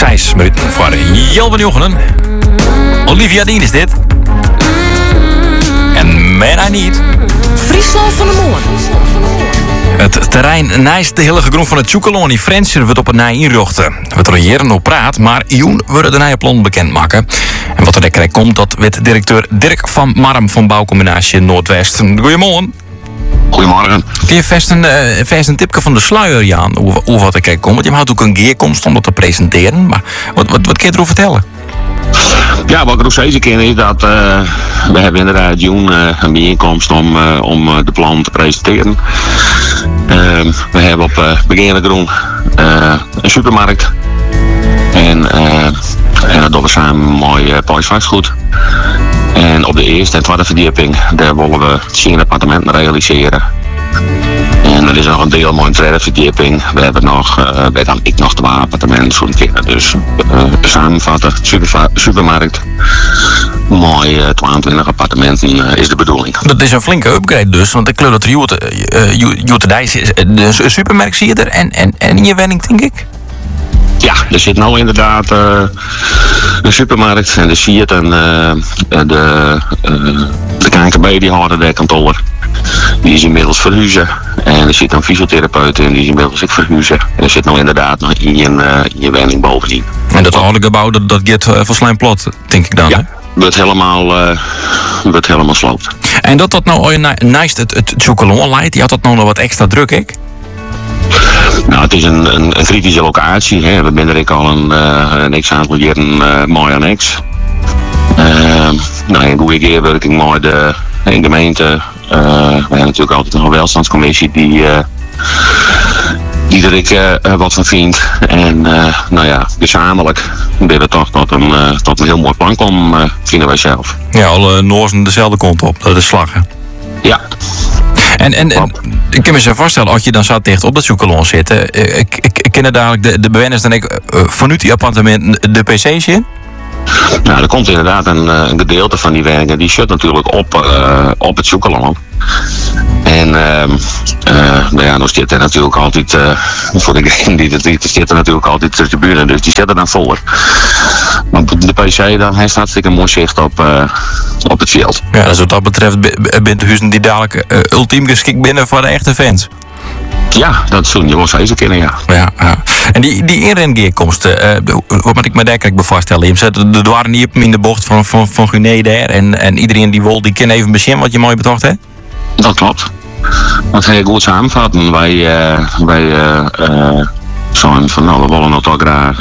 6 minuten voor Jelben Jochenen. Olivia Dean is dit. En Man I Need. Friesland van de Moorn. Het terrein naast de hele groen van het Tjoekelon in Frensen wordt op het nij inrochten. We trajeren nog praat, maar Joen willen de nieuwe plan bekendmaken. En wat er krijgt komt, dat weet directeur Dirk van Marm van Bouwcombinatie Noordwest. Goedemorgen. Goedemorgen. Kun je vast een tipje van de sluier, Jan, hoe wat er krijgt komt? Want je houdt ook een geerkomst om dat te presenteren, maar wat kun je erover vertellen? Ja, wat ik nog steeds ken is dat we hebben inderdaad Joen een bijeenkomst om de plan te presenteren. We hebben op Beginne Groen een supermarkt. En dat doen we samen mooi Pais vastgoed. En op de eerste en tweede verdieping, daar willen we 10 appartementen realiseren. En er is nog een deel mooi derde verdieping. We hebben nog, ik nog 2 appartementen voor de kinderen. Dus samenvatten, supermarkt. Mooi 22 appartementen is de bedoeling. Dat is een flinke upgrade dus, want ik geloof dat de supermarkt zie je er en in je wenning, denk ik. Ja, er zit nou inderdaad een supermarkt en de Fiat en de KNKB die houden de kantoor. Die is inmiddels verhuizen. En er zit een fysiotherapeut in, die is inmiddels ook verhuizen. En er zit nou inderdaad nog in je woning bovendien. En dat oude gebouw, dat gaat van slijm plat, denk ik dan, ja, hè? wordt helemaal sloopt. En dat nou naast het Tjoekelon leidt, die had dat nou nog wat extra druk, ik? Nou, het is een kritische locatie. Hè. We zijn er al een x-aantal jaren mooi aan x. Een goede keerwerking met de gemeente. We hebben natuurlijk altijd nog een welstandscommissie die er wat van vindt. En gezamenlijk willen we toch tot een heel mooi plan komen, vinden wij zelf. Ja, alle Noorsen dezelfde kant op, dat is slagen. Ja. En ik kan me zo voorstellen, als je dan zo dicht op dat Tjoekelon zit, ik ken het dadelijk de bewoners dan ik vanuit die appartement de PC's in? Nou, er komt inderdaad een gedeelte van die werken, die zit natuurlijk op het Tjoekelon. En dan zit er natuurlijk altijd, voor degene die zit er natuurlijk altijd de tribune, dus die zit er dan voor. Maar de PC dan heeft hartstikke mooi zicht op het veld. Ja, dus wat dat betreft bent de huizen die dadelijk ultiem geschikt binnen voor de echte fans. Ja, dat is je wel steeds kennen, ja. Ja. En die inrengeerkomsten, wat moet ik me daar kijk voorstellen? Je zet de dwaren niet in de bocht van Guinea daar en iedereen die wil, die kan even beginnen wat je mooi betocht, hè? Dat klopt. Dat ga je goed samenvatten. Wij zijn van, nou, we willen nog toch graag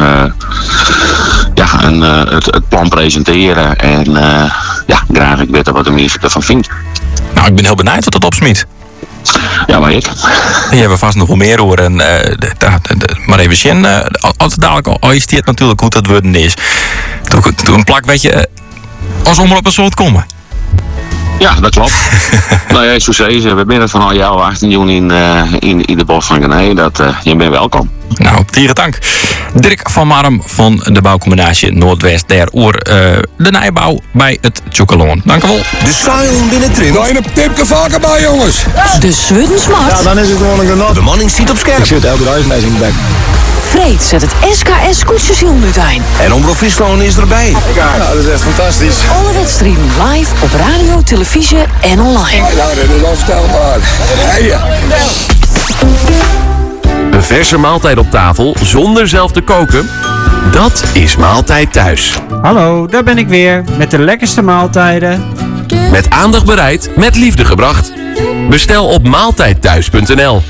het plan presenteren en graag ik weet wat de minister ervan vindt. Nou, ik ben heel benieuwd wat dat opsmiet. Ja, maar ik. Die hebben vast nog wel meer horen. Maar even zien, als het dadelijk al is het natuurlijk hoe dat worden is. Toen een plak, weet je, als omroep een soort komen. Ja, dat klopt. Nou ja, zoals ze, we zijn van al jou 18 juni in de bos van Guinea. Je bent welkom. Nou, tieren dank. Dirk van Marm van de Bouwcombinatie Noordwest der oer de nijbouw bij het Tjoekelon. Dank u wel. De Sion binnen Trint. Nou, een tipje vaker bij, jongens. De Zwuddensmart. Ja, dan is het gewoon een genot. De manning ziet op scherp. Ik zit elke dag in de bek. Vreed zet het SKS koetsstation uit. En Omroep Friesland is erbij. Ja, dat is echt fantastisch. Alle wedstrijden live op radio, televisie en online. Nou, dat is onvoorstelbaar. Hey. Een verse maaltijd op tafel zonder zelf te koken? Dat is Maaltijd Thuis. Hallo, daar ben ik weer met de lekkerste maaltijden. Met aandacht bereid, met liefde gebracht. Bestel op maaltijdthuis.nl.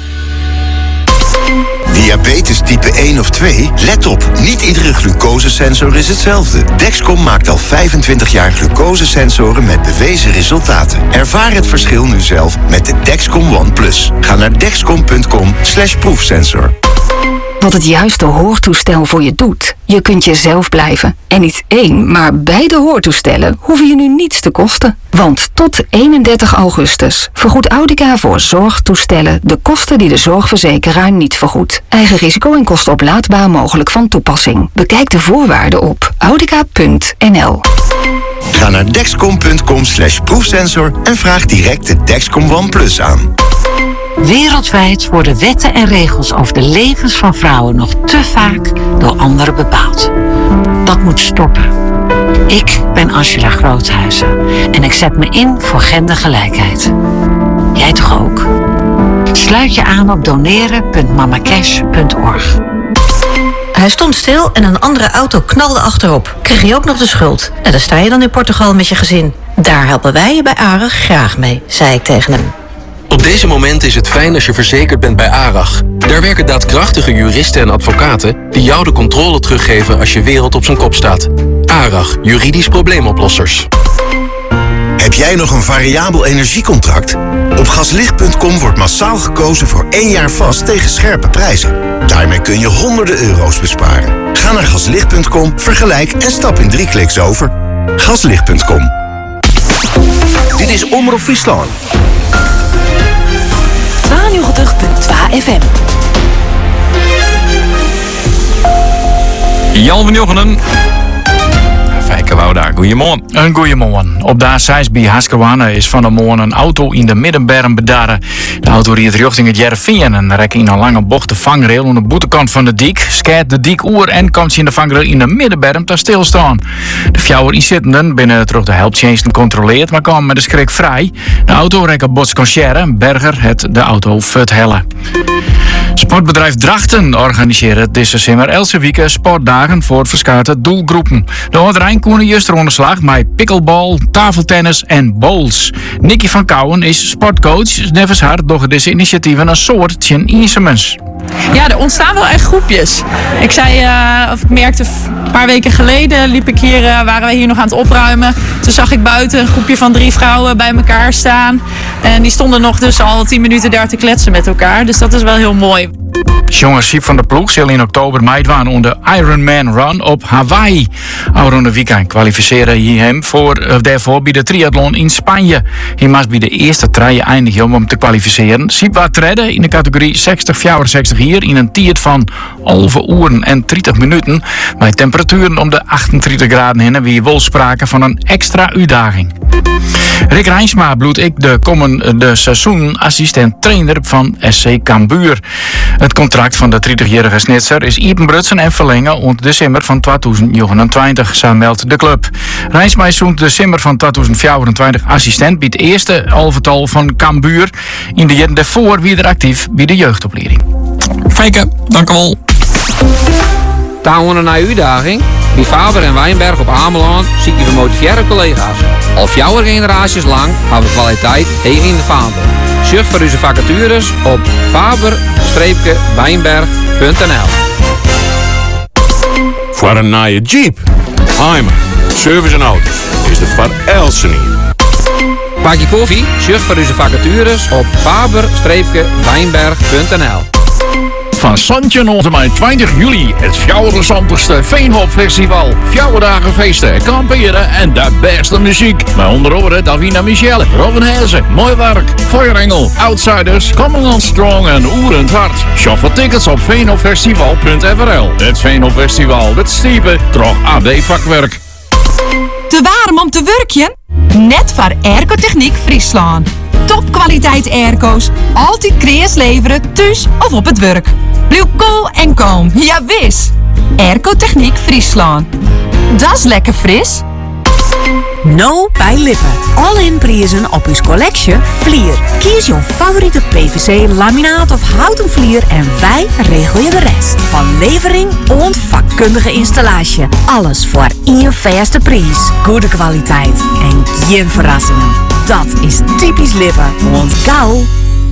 Diabetes type 1 of 2? Let op, niet iedere glucosesensor is hetzelfde. Dexcom maakt al 25 jaar glucosesensoren met bewezen resultaten. Ervaar het verschil nu zelf met de Dexcom One Plus. Ga naar dexcom.com/proefsensor. Wat het juiste hoortoestel voor je doet. Je kunt jezelf blijven. En niet 1, maar beide hoortoestellen hoeven je nu niets te kosten. Want tot 31 augustus vergoedt Audica voor zorgtoestellen de kosten die de zorgverzekeraar niet vergoedt. Eigen risico en kosten oplaadbaar mogelijk van toepassing. Bekijk de voorwaarden op audica.nl. Ga naar dexcom.com/proefsensor en vraag direct de Dexcom One Plus aan. Wereldwijd worden wetten en regels over de levens van vrouwen nog te vaak door anderen bepaald. Dat moet stoppen. Ik ben Angela Groothuizen en ik zet me in voor gendergelijkheid. Jij toch ook? Sluit je aan op doneren.mamacash.org. Hij stond stil en een andere auto knalde achterop. Kreeg je ook nog de schuld. En daar sta je dan in Portugal met je gezin. Daar helpen wij je bij ARAG graag mee, zei ik tegen hem. Op deze moment is het fijn als je verzekerd bent bij ARAG. Daar werken daadkrachtige juristen en advocaten die jou de controle teruggeven als je wereld op zijn kop staat. ARAG, juridisch probleemoplossers. Heb jij nog een variabel energiecontract? Op gaslicht.com wordt massaal gekozen voor 1 jaar vast tegen scherpe prijzen. Daarmee kun je honderden euro's besparen. Ga naar gaslicht.com, vergelijk en stap in 3 kliks over. Gaslicht.com. Dit is Omroep Friesland. 92.2 FM. Jan van Jochenen. Fijke Wouda, goeiemorgen. Een goeiemorgen. Op de A6 bij Haskewane is van de morgen een auto in de middenberm bedarren. De auto reed richting het Jereveen en reed in een lange bocht de vangrail aan de boetekant van de dik. Skeert de dik oer en komt in de vangrail in de middenberm te stilstaan. De 4 inzittenden binnen terug de helpdiensten controleerd, maar kwamen met de schrik vrij. De auto reed op botsconcierre. Berger het de auto vertellen. Sportbedrijf Drachten organiseert deze zomer elke week sportdagen voor verschillende doelgroepen. De Noord-Rijn koenen juist rondeslag met pickleball, tafeltennis en bowls. Nicky van Kouwen is sportcoach. Nevens haar door deze initiatieven een soort insemens. Ja, er ontstaan wel echt groepjes. Ik merkte een paar weken geleden liep ik hier, waren we hier nog aan het opruimen. Toen zag ik buiten een groepje van 3 vrouwen bij elkaar staan. En die stonden nog dus al 10 minuten daar te kletsen met elkaar. Dus dat is wel heel mooi. Jongens Siep van der Ploeg zal in oktober meedoen aan de Ironman Run op Hawaii. Around weekend kwalificeren hij hem daarvoor bij de triathlon in Spanje. Hij moest bij de eerste trein eindigen om hem te kwalificeren. Siep wat redden in de categorie 60-64 hier in een tijd van 11 uur en 30 minuten. Bij temperaturen om de 38 graden heen wie wel sprake van een extra uitdaging. Rick Rijnsma bloedt ik de komende seizoen assistent-trainer van SC Cambuur. Het contract van de 30-jarige Snitser is evenbrutsen en verlengen onder december van 2029, zo meldt de club. Rijnsma is zo'n december van 2024 assistent bij het eerste elftal van Cambuur. In de jaren daarvoor weer actief bij de jeugdopleiding. Fijke, dank u wel. Touwen een uitdaging. Bij Faber en Wijnberg op Ameland zie je gemotiveerde collega's. Al 4 generaties lang hebben we kwaliteit tegen in de vaandel. Surf voor onze vacatures op faber-wijnberg.nl. Voor een nieuwe Jeep, Heimer, service en auto's is de Van Elsen hier. Pak je koffie, surf voor onze vacatures op faber-wijnberg.nl. Van Santje tot en 20 juli het 460ste Veenhopfestival. 4 dagen feesten, kamperen en de beste muziek. Met onder andere Davina Michelle, Robin Hezen, Mooi Werk, Feuerengel, Outsiders, Common on Strong en Oerend Hart. Shop voor tickets op veenhopfestival.nl. Het Veenhopfestival met Stiepen, toch AD vakwerk. Te warm om te werken? Net voor Airco-Techniek Friesland. Topkwaliteit airco's, altijd kreeg leveren, thuis of op het werk. Blijf cool en kalm, ja wis. Airco-Techniek Friesland. Dat is lekker fris. No bij Lippen. All-in prijzen op uw collectie Vlier. Kies je favoriete PVC, laminaat of houten vlier en wij regelen je de rest. Van levering en vakkundige installatie. Alles voor één vaste prijs. Goede kwaliteit en geen verrassingen. Dat is typisch Lippen. Want gauw.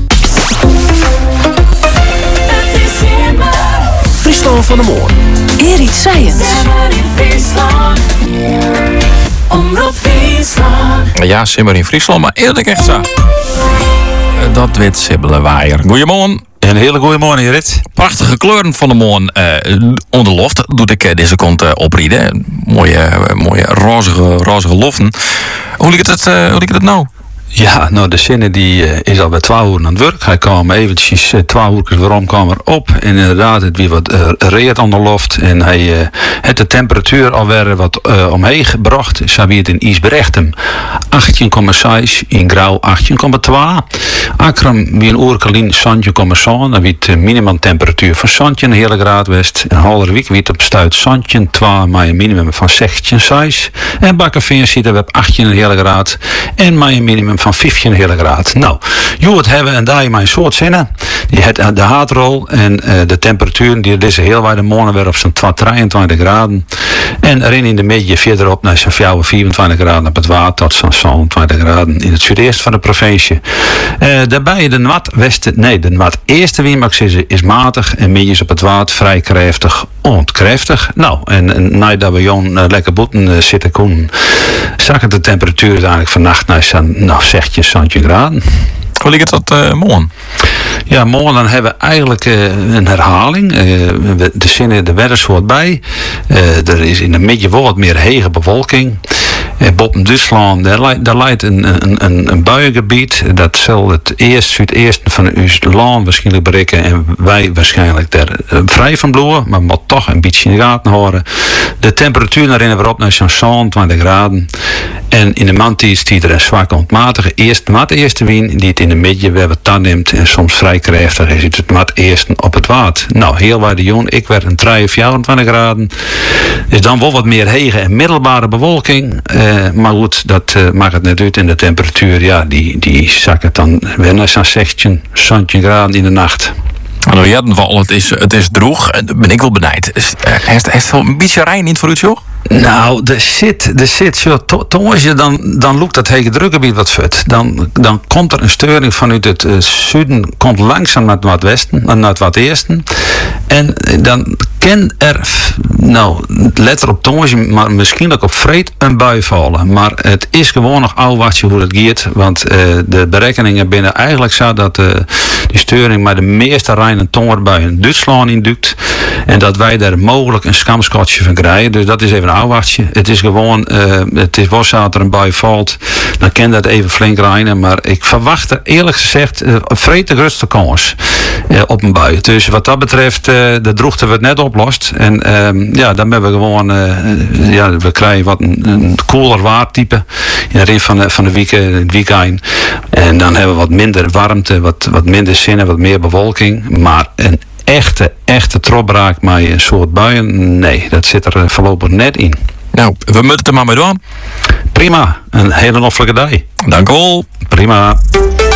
Friesland van de Moor. Erik Science. Omroep Friesland. Ja, simmer in Friesland, maar eerlijk echt zo. Dat weet Sibylle Waaier. Goedemorgen. Een hele goede morgen, Gerrit. Prachtige kleuren van de morgen onder loft. Doe ik deze kant oprieden. Mooie rozige loften. Hoe ligt het nou? Ja, nou de zinnen die is al bij 2 uur aan het werk. Hij kwam eventjes 2 uur waarom kwam er op. En inderdaad, het weer wat reed aan de loft. En hij had de temperatuur alweer wat omheen gebracht. Zo wie het in Isberechtem 18,6, in Grauw 18,2. Akram wie een oerkelin 17,7. Dan wie de minimumtemperatuur van 17 hele graad west. En Halderwijk wie het op stuit 17,2 met een minimum van 16,6. En Bakkerveen ziet er op 18 hele graad. En met een minimum van 15 hele graad. Nou, je het hebben en daar mijn soort zinnen. Die het de haatrol en de temperatuur die deze heel wijde morgen weer op zijn 23 graden. En erin in de midden verderop naar zijn 24 graden op het water tot zo'n 27 graden in het zuidoosten van de provincie. Daarbij de noord-eerste wind is matig en midden op het water vrij krachtig, ontkrachtig. Nou, en nadat we Jon lekker boeten zitten koen, zakken de temperatuur uiteindelijk vannacht naar zo'n 16 graden. Hoe ligt het tot morgen? Ja, morgen dan hebben we eigenlijk een herhaling. De zinnen de weddensoort bij. Er is in de midden wel wat meer hege bewolking. Boven Duitsland, daar leidt een buiengebied. Dat zal het zuidoosten van het land waarschijnlijk bereiken. En wij waarschijnlijk daar vrij van bloeien. Maar moet toch een beetje in de gaten houden. De temperatuur daarin weer op naar zo'n 27 graden. En in de maand is er een zwakke ontmatige eerste wind. Die het in de midden weer wat neemt. En soms vrij krachtig is het mat eerst op het water. Nou, heel waar de jong. Ik werd een 3 of 24 graden. Is dan wel wat meer hege en middelbare bewolking. Maar goed, dat maakt het net uit. En de temperatuur, ja, die zakken dan weer naar zo'n 16 graden in de nacht. Nou, ja, het is droeg. Ben ik wel benijd. Is een beetje rijn niet voor u, joh? Nou, de zit, dan loopt dat hele drukgebied wat vet. Dan komt er een steuring vanuit het zuiden, komt langzaam naar het noordwesten, naar het noordesten. En dan kan er, nou, letter op tonge, maar misschien ook op vreed een bui vallen. Maar het is gewoon nog afwachtje hoe het gaat. Want de berekeningen binnen eigenlijk zo dat die steuring maar de meeste Rijn- en tongerbuien in Duitsland indukt. En dat wij daar mogelijk een schamskotje van krijgen. Dus dat is even een afwachtje. Het is gewoon, het is wel zo dat er een bui valt. Dan kan dat even flink rijnen. Maar ik verwacht er eerlijk gezegd vreed de grootste kans op een bui. Dus wat dat betreft, de droogte wordt net oplost. En ja, dan hebben we gewoon, we krijgen wat een koeler waardtype in de rin van de weekend. En dan hebben we wat minder warmte, wat minder zinnen, wat meer bewolking. Maar een echte tropbraak met een soort buien, nee, dat zit er voorlopig net in. Nou, we moeten er maar mee doen. Prima, een hele noffelijke dag. Dank u wel. Prima.